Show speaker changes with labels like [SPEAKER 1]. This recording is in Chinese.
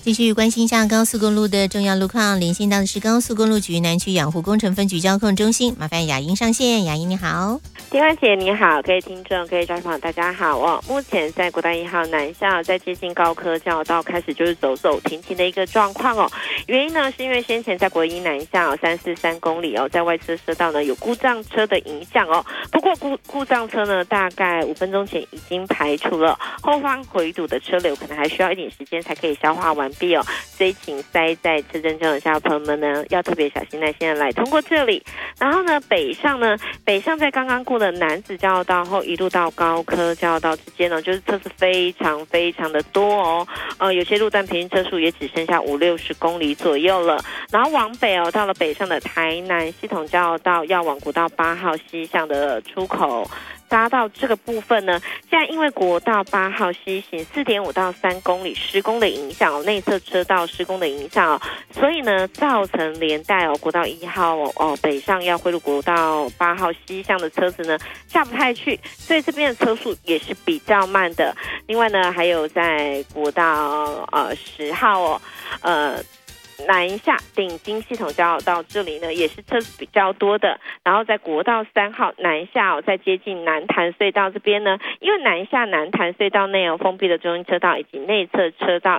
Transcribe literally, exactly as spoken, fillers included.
[SPEAKER 1] 继续关心一下高速公路的重要路况，连线到的是高速公路局南区养护工程分局交控中心，麻烦雅英上线。雅英你好。
[SPEAKER 2] 丁安姐你好，各位听众各位观众朋友大家好哦。目前在国道一号南下在接近高科教道开始就是走走停停的一个状况哦，原因呢是因为先前在国一南下哦三四三公里哦，在外侧车道呢有故障车的影响哦，不过故故障车呢大概五分钟前已经排除了，后方回堵的车流可能还需要一点时间才可以消化完毕哦，所以请塞在车阵中的下朋友们呢要特别小心耐心的来通过这里。然后呢北上呢北上在刚刚过了南子交流道后一路到高科交流道之间呢，就是车子非常非常的多哦，呃有些路段平均车速也只剩下五六十公里左右了。然后往北哦，到了北上的台南系统交流道要往国道八号西向的出口匝道这个部分呢，现在因为国道八号西行 四点五到三公里施工的影响哦，内侧车道施工的影响哦，所以呢造成连带哦国道一号哦，哦北上要汇入国道八号西向的车子呢下不太去，所以这边的车速也是比较慢的。另外呢还有在国道呃十号哦呃南下顶金系统交流道这里呢也是车子比较多的，然后在国道三号南下哦，在接近南潭隧道这边呢，因为南下南潭隧道内有封闭的中心车道以及内侧车道